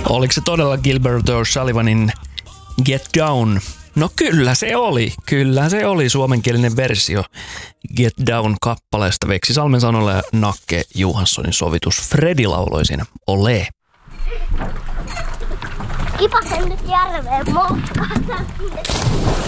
Oliko se todella Gilbert O'Sullivanin Get Down? No kyllä se oli suomenkielinen versio Get Down-kappaleesta Veksi Salmen sanoilla ja Nakke Johanssonin sovitus. Fredi lauloi siinä Ole. Kipasen nyt järveen moukkaan.